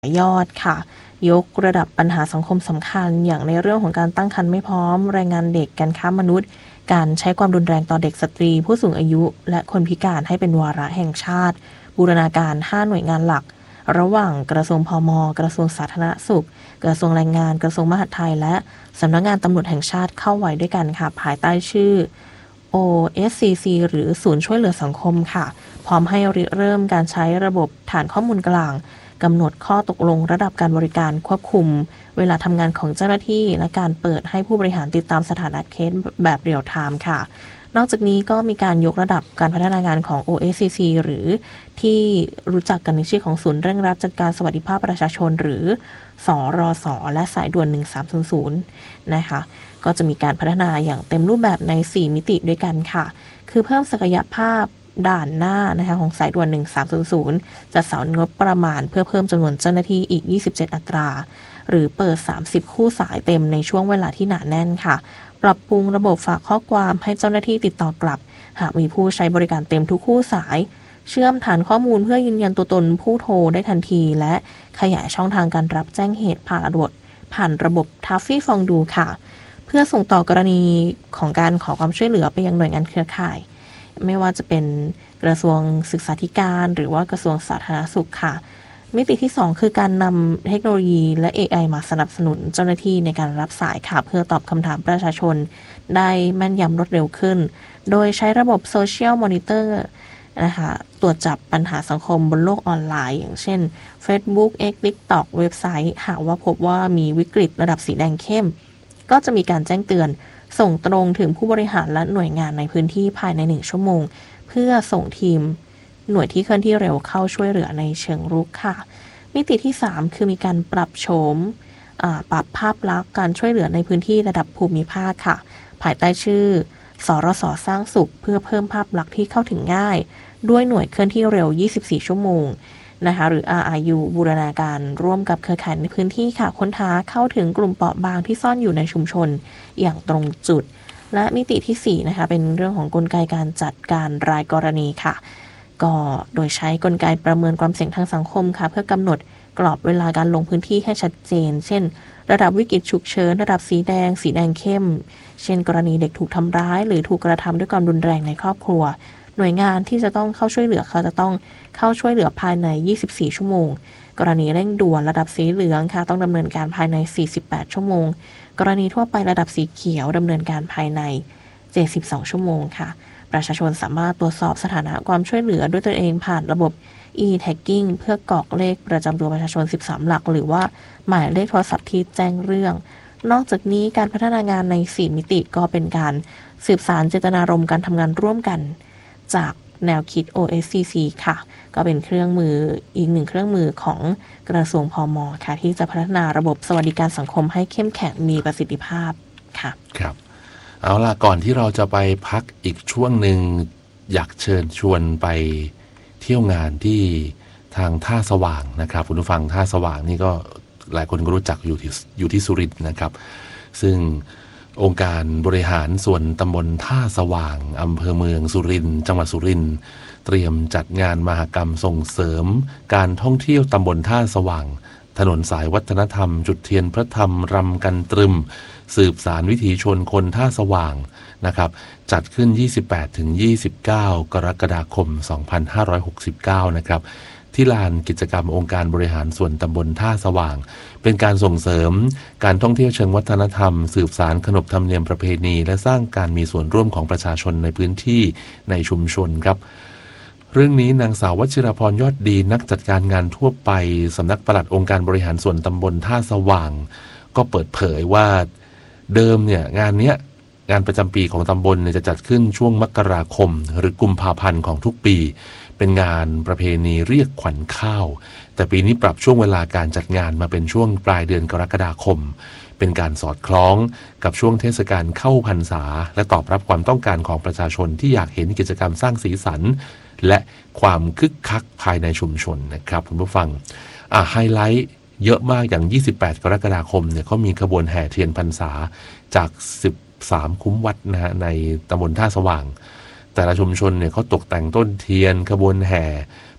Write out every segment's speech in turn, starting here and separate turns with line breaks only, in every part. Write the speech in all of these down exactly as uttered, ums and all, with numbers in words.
ยอดค่ะยกระดับปัญหาสังคมสำคัญอย่างในเรื่องของการตั้งครรภ์ไม่พร้อมแรงงานเด็กการค้ามนุษย์การใช้ความรุนแรงต่อเด็กสตรีผู้สูงอายุและคนพิการให้เป็นวาระแห่งชาติบูรณาการห้าหน่วยงานหลักระหว่างกระทรวงพมกระทรวงสาธารณสุขกระทรวงแรงงานกระทรวงมหาดไทยและสำนักงานตำรวจแห่งชาติเข้าไว้ด้วยกันค่ะภายใต้ชื่อ โอ เอส ซี ซี หรือศูนย์ช่วยเหลือสังคมค่ะพร้อมให้ริเริ่มการใช้ระบบฐานข้อมูลกลางกำหนดข้อตกลงระดับการบริการควบคุมเวลาทำงานของเจ้าหน้าที่และการเปิดให้ผู้บริหารติดตามสถานะเคสแบบเรียลไทม์ค่ะนอกจากนี้ก็มีการยกระดับการพัฒนางานของ โอ เอส ซี ซี หรือที่รู้จักกันในชื่อของศูนย์เร่งรัดจัดการสวัสดิภาพประชาชนหรือสรสและสายด่วนหนึ่งสามศูนย์ศูนย์นะคะก็จะมีการพัฒนาอย่างเต็มรูปแบบในสี่มิติด้วยกันค่ะคือเพิ่มศักยภาพด่านหน้านะคะของสายด่วนหนึ่งสามศูนย์ศูนย์จัดสรรงบประมาณเพื่อเพิ่มจำนวนเจ้าหน้าที่อีกยี่สิบเจ็ดอัตราหรือเปิดสามสิบคู่สายเต็มในช่วงเวลาที่หนาแน่นค่ะปรับปรุงระบบฝากข้อความให้เจ้าหน้าที่ติดต่อกลับหากมีผู้ใช้บริการเต็มทุกคู่สายเชื่อมฐานข้อมูลเพื่อยืนยันตัวตนผู้โทรได้ทันทีและขยายช่องทางการรับแจ้งเหตุผ่านระบบผ่านระบบทัฟฟี่ฟองดูค่ะเพื่อส่งต่อกรณีของการขอความช่วยเหลือไปยังหน่วยงานเครือข่ายไม่ว่าจะเป็นกระทรวงศึกษาธิการหรือว่ากระทรวงสาธารณสุขค่ะมิติที่สองคือการนำเทคโนโลยีและ เอ ไอ มาสนับสนุนเจ้าหน้าที่ในการรับสายค่ะเพื่อตอบคำถามประชาชนได้แม่นยำรวดเร็วขึ้นโดยใช้ระบบโซเชียลมอนิเตอร์นะคะตรวจจับปัญหาสังคมบนโลกออนไลน์อย่างเช่น Facebook X TikTok เว็บไซต์หากว่าพบว่ามีวิกฤตระดับสีแดงเข้มก็จะมีการแจ้งเตือนส่งตรงถึงผู้บริหารและหน่วยงานในพื้นที่ภายในหนึ่งชั่วโมงเพื่อส่งทีมหน่วยที่เคลื่อนที่เร็วเข้าช่วยเหลือในเชิงรุกค่ะมิติที่สามคือมีการปรับโฉมปรับภาพลักษณ์การช่วยเหลือในพื้นที่ระดับภูมิภาคค่ะภายใต้ชื่อสรสสร้างสุขเพื่อเพิ่มภาพลักษณ์ที่เข้าถึงง่ายด้วยหน่วยเคลื่อนที่เร็วยี่สิบสี่ชั่วโมงนะคะหรือ อาร์ อาร์ ยู บูรณาการร่วมกับเครือข่ายในพื้นที่ค่ะค้นหาเข้าถึงกลุ่มเปราะบางที่ซ่อนอยู่ในชุมชนอย่างตรงจุดและมิติที่สี่นะคะเป็นเรื่องของกลไกการจัดการรายกรณีค่ะก็โดยใช้กลไกประเมินความเสี่ยงทางสังคมค่ะเพื่อกำหนดกรอบเวลาการลงพื้นที่ให้ชัดเจนเช่นระดับวิกฤตฉุกเฉินระดับสีแดงสีแดงเข้มเช่นกรณีเด็กถูกทำร้ายหรือถูกกระทำด้วยความรุนแรงในครอบครัวหน่วยงานที่จะต้องเข้าช่วยเหลือเขาจะต้องเข้าช่วยเหลือภายในยี่สิบสี่ชั่วโมงกรณีเร่งด่วนระดับสีเหลืองค่ะต้องดำเนินการภายในสี่สิบแปดชั่วโมงกรณีทั่วไประดับสีเขียวดำเนินการภายในเจ็ดสิบสองชั่วโมงค่ะประชาชนสามารถตรวจสอบสถานะความช่วยเหลือด้วยตัวเองผ่านระบบ e-tagging เพื่อกรอกเลขประจำตัวประชาชนสิบสามหลักหรือว่าหมายเลขโทรศัพท์ที่แจ้งเรื่องนอกจากนี้การพัฒนางานในสี่มิติก็เป็นการสืบสานเจตนารมณ์การทำงานร่วมกันจากแนวคิด โอ เอส ซี ซี ค่ะก็เป็นเครื่องมืออีกหนึ่งเครื่องมือของกระทรวงพมค่ะที่จะพัฒนาระบบสวัสดิการสังคมให้เข้มแข็งมีประสิทธิภาพค่ะ
ครับเอาล่ะก่อนที่เราจะไปพักอีกช่วงหนึ่งอยากเชิญชวนไปเที่ยวงานที่ทางท่าสว่างนะครับคุณผู้ฟังท่าสว่างนี่ก็หลายคนก็รู้จักอยู่ที่อยู่ที่สุรินทร์นะครับซึ่งองค์การบริหารส่วนตำบลท่าสว่างอำเภอเมืองสุรินทร์จังหวัดสุรินทร์เตรียมจัดงานมหกรรมส่งเสริมการท่องเที่ยวตำบลท่าสว่างถนนสายวัฒนธรรมจุดเทียนพระธรรมรำกันตรึมสืบสารวิถีชนคนท่าสว่างนะครับจัดขึ้น ยี่สิบแปดถึงยี่สิบเก้า กรกฎาคม สองพันห้าร้อยหกสิบเก้า นะครับที่ลานกิจกรรมองค์การบริหารส่วนตำบลท่าสว่างเป็นการส่งเสริมการท่องเที่ยวเชิงวัฒนธรรมสืบสารขนบธรรมเนียมประเพณีและสร้างการมีส่วนร่วมของประชาชนในพื้นที่ในชุมชนครับเรื่องนี้นางสาววชิรพรยอดดีนักจัดการงานทั่วไปสำนักปลัดองค์การบริหารส่วนตำบลท่าสว่างก็เปิดเผยว่าเดิมเนี่ยงานเนี้ยงานประจำปีของตำบลเนี่ยจะจัดขึ้นช่วงมกราคมหรือกุมภาพันธ์ของทุกปีเป็นงานประเพณีเรียกขวัญข้าวแต่ปีนี้ปรับช่วงเวลาการจัดงานมาเป็นช่วงปลายเดือนกรกฎาคมเป็นการสอดคล้องกับช่วงเทศกาลเข้าพรรษาและตอบรับความต้องการของประชาชนที่อยากเห็นกิจกรรมสร้างสีสันและความคึกคักภายในชุมชนนะครับคุณผู้ฟังอ่ะไฮไลท์เยอะมากอย่างยี่สิบแปดกรกฎาคมเนี่ยเขามีขบวนแห่เทียนพรรษาจากสิบสามคุ้มวัดนะฮะในตำบลท่าสว่างแต่ละชุมชนเนี่ยเขาตกแต่งต้นเทียนขบวนแห่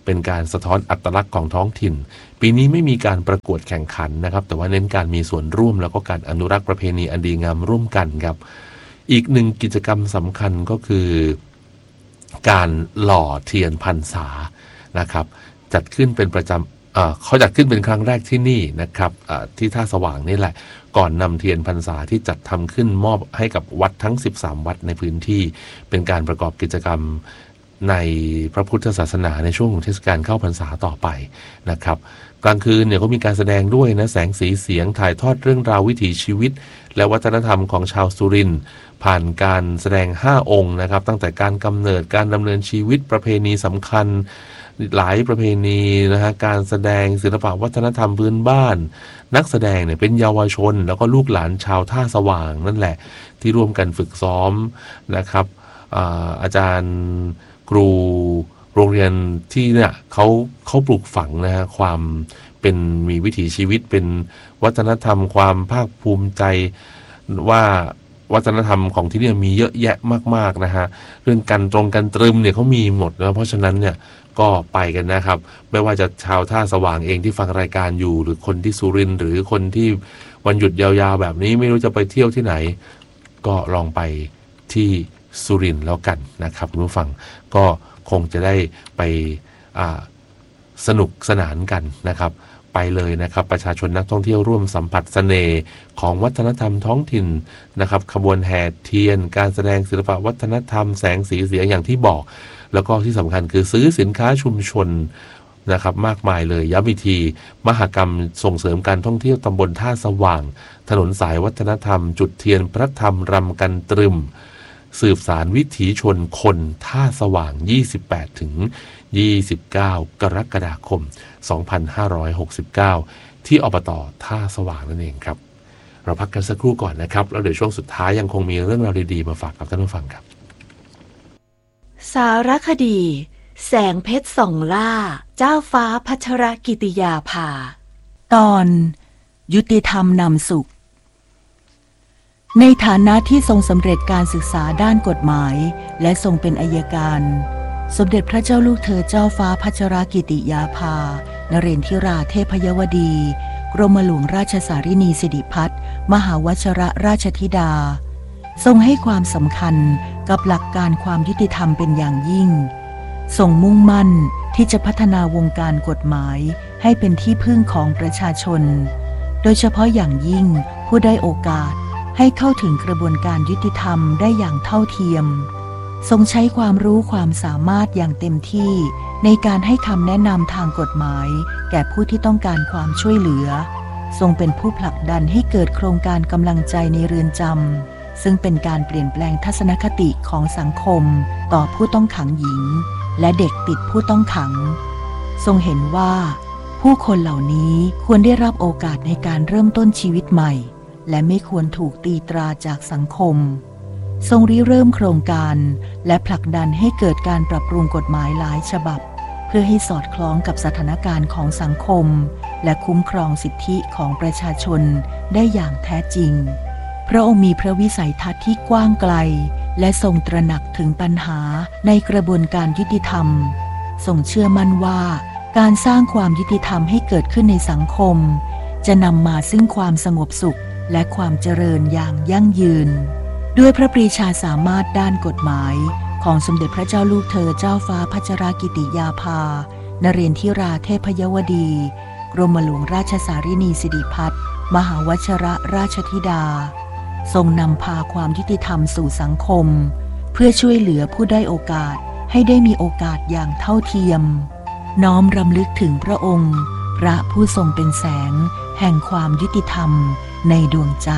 เป็นการสะท้อนอัตลักษณ์ของท้องถิ่นปีนี้ไม่มีการประกวดแข่งขันนะครับแต่ว่าเน้นการมีส่วนร่วมแล้วก็การอนุรักษ์ประเพณีอันดีงามร่วมกันครับอีกหนึ่งกิจกรรมสำคัญก็คือการหล่อเทียนพรรษานะครับจัดขึ้นเป็นประจำเอ่อเขาจัดขึ้นเป็นครั้งแรกที่นี่นะครับที่ท่าสว่างนี่แหละก่อนนำเทียนพรรษาที่จัดทำขึ้นมอบให้กับวัดทั้งสิบสามวัดในพื้นที่เป็นการประกอบกิจกรรมในพระพุทธศาสนาในช่วงของเทศกาลเข้าพรรษาต่อไปนะครับกลางคืนเนี่ยก็มีการแสดงด้วยนะแสงสีเสียงถ่ายทอดเรื่องราววิถีชีวิตและวัฒนธรรมของชาวสุรินทร์ผ่านการแสดงห้าองค์นะครับตั้งแต่การกำเนิดการดำเนินชีวิตประเพณีสำคัญหลายประเพณีนะฮะการแสดงศิลปะวัฒนธรรมพื้นบ้านนักแสดงเนี่ยเป็นเยาวชนแล้วก็ลูกหลานชาวท่าสว่างนั่นแหละที่ร่วมกันฝึกซ้อมนะครับ อาอาจารย์ครูโรงเรียนที่เนี่ยเขาเขาปลูกฝังนะฮะความเป็นมีวิถีชีวิตเป็นวัฒนธรรมความภาคภูมิใจว่าวัฒนธรรมของที่นี่มีเยอะแยะมากๆนะฮะเรื่องการตรงกันตรึมเนี่ยเขามีหมดนะเพราะฉะนั้นเนี่ยก็ไปกันนะครับไม่ว่าจะชาวท่าสว่างเองที่ฟังรายการอยู่หรือคนที่สุรินทร์หรือคนที่วันหยุดยาวๆแบบนี้ไม่รู้จะไปเที่ยวที่ไหนก็ลองไปที่สุรินทร์แล้วกันนะครับคุณผู้ฟังก็คงจะได้ไปสนุกสนานกันนะครับไปเลยนะครับประชาชนนักท่องเที่ยวร่วมสัมผัสเสน่ห์ของวัฒนธรรมท้องถิ่นนะครับขบวนแห่เทียนการแสดงศิลปะวัฒนธรรมแสงสีเสียงอย่างที่บอกแล้วก็ที่สำคัญคือซื้อสินค้าชุมชนนะครับมากมายเลยย้ำอีกทีมหกรรมส่งเสริมการท่องเที่ยวตำบลท่าสว่างถนนสายวัฒนธรรมจุดเทียนพระธรรมรำกันตรึมสืบสารวิถีชนคนท่าสว่างยี่สิบแปดถึงยี่สิบเก้ากรกฎาคมสองพันห้าร้อยหกสิบเก้าที่อบต.ท่าสว่างนั่นเองครับเราพักกันสักครู่ก่อนนะครับแล้วเดี๋ยวช่วงสุดท้ายยังคงมีเรื่องราวดีๆมาฝากกับท่านผู้ฟังครับ
สารคดีแสงเพชรส่องล่าเจ้าฟ้าพัชรกิติยาภาตอนยุติธรรมนำสุขในฐานะที่ทรงสำเร็จการศึกษาด้านกฎหมายและทรงเป็นอัยการสมเด็จพระเจ้าลูกเธอเจ้าฟ้าพัชรกิติยาภานเรนทิราเทพยวดีกรมหลวงราชสารินีสิริพัฒน์มหาวชรราชธิดาทรงให้ความสำคัญกับหลักการความยุติธรรมเป็นอย่างยิ่งทรงมุ่งมั่นที่จะพัฒนาวงการกฎหมายให้เป็นที่พึ่งของประชาชนโดยเฉพาะอย่างยิ่งผู้ได้โอกาสให้เข้าถึงกระบวนการยุติธรรมได้อย่างเท่าเทียมทรงใช้ความรู้ความสามารถอย่างเต็มที่ในการให้คำแนะนำทางกฎหมายแก่ผู้ที่ต้องการความช่วยเหลือทรงเป็นผู้ผลักดันให้เกิดโครงการกำลังใจในเรือนจำซึ่งเป็นการเปลี่ยนแปลงทัศนคติของสังคมต่อผู้ต้องขังหญิงและเด็กติดผู้ต้องขังทรงเห็นว่าผู้คนเหล่านี้ควรได้รับโอกาสในการเริ่มต้นชีวิตใหม่และไม่ควรถูกตีตราจากสังคมทรงริเริ่มโครงการและผลักดันให้เกิดการปรับปรุงกฎหมายหลายฉบับเพื่อให้สอดคล้องกับสถานการณ์ของสังคมและคุ้มครองสิทธิของประชาชนได้อย่างแท้จริงพระองค์มีพระวิสัยทัศน์ที่กว้างไกลและทรงตระหนักถึงปัญหาในกระบวนการยุติธรรมทรงเชื่อมั่นว่าการสร้างความยุติธรรมให้เกิดขึ้นในสังคมจะนำมาซึ่งความสงบสุขและความเจริญอย่างยั่งยืนด้วยพระปรีชาสามารถด้านกฎหมายของสมเด็จพระเจ้าลูกเธอเจ้าฟ้าพัชรกิติยาภานเรนทิราเทพยวดีกรมหลวงราชสารินีสิริพัฒน์มหาวชรราชธิดาทรงนำพาความยุติธรรมสู่สังคมเพื่อช่วยเหลือผู้ได้โอกาสให้ได้มีโอกาสอย่างเท่าเทียมน้อมรำลึกถึงพระองค์พระผู้ทรงเป็นแสงแห่งความยุติธรรมในดวงใจ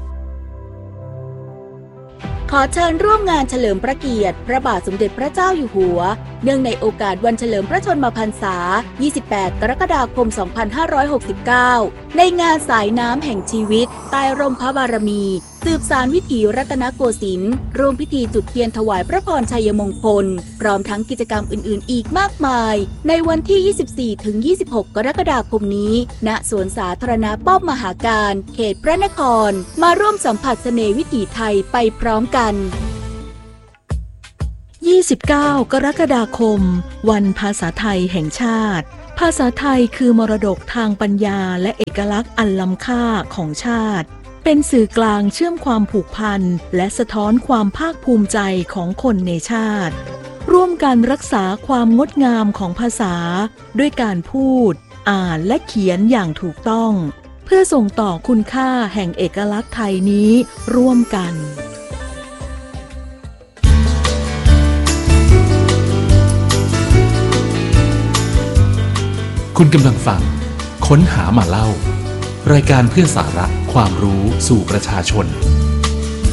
ขอเชิญร่วมงานเฉลิมพระเกียรติพระบาทสมเด็จพระเจ้าอยู่หัวเนื่องในโอกาสวันเฉลิมพระชนมพรรษายี่สิบแปดกรกฎาคมสองพันห้าร้อยหกสิบเก้าในงานสายน้ำแห่งชีวิตใต้ร่มพระบารมีสืบสานวิถีรัตนโกสินทร์ร่วมพิธีจุดเทียนถวายพระพรชัยมงคลพร้อมทั้งกิจกรรมอื่นๆอีกมากมายในวันที่ ยี่สิบสี่ถึงยี่สิบหก กรกฎาคมนี้ณสวนสาธารณะป้อมมหาการเขตพระนครมาร่วมสัมผัสเสน่ห์วิถีไทยไปพร้อมกันยี่สิบเก้ากรกฎาคมวันภาษาไทยแห่งชาติภาษาไทยคือมรดกทางปัญญาและเอกลักษณ์อันล้ำค่าของชาติเป็นสื่อกลางเชื่อมความผูกพันและสะท้อนความภาคภูมิใจของคนในชาติร่วมกันรักษาความงดงามของภาษาด้วยการพูดอ่านและเขียนอย่างถูกต้องเพื่อส่งต่อคุณค่าแห่งเอกลักษณ์ไทยนี้ร่วมกัน
คุณกำลังฟังค้นหามาเล่ารายการเพื่อสาระความรู้สู่ประชาชน